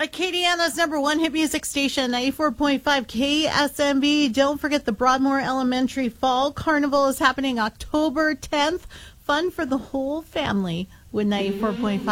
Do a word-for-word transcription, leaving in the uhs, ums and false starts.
Acadiana's number one hit music station, ninety-four point five K S M B. Don't forget the Broadmoor Elementary Fall Carnival is happening October tenth. Fun for the whole family with ninety-four point five.